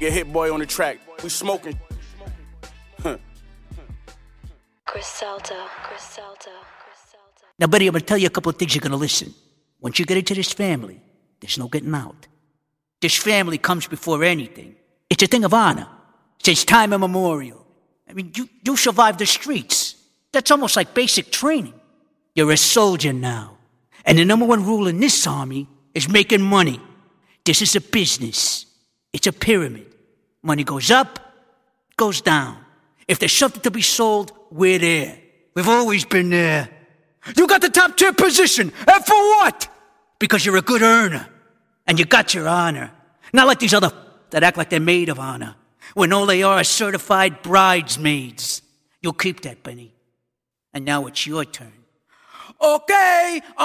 Get Hit Boy on the track. We smoking. Griselda. Now, buddy, I'm going to tell you a couple of things you're going to listen. Once you get into this family, there's no getting out. This family comes before anything. It's a thing of honor. Since time immemorial. I mean, you survived the streets. That's almost like basic training. You're a soldier now. And the number one rule in this army is making money. This is a business. It's a pyramid. Money goes up, goes down. If there's something to be sold, we're there. We've always been there. You got the top tier position. And for what? Because you're a good earner. And you got your honor. Not like these other that act like they're made of honor, when all they are certified bridesmaids. You'll keep that, Benny. And now it's your turn. Okay.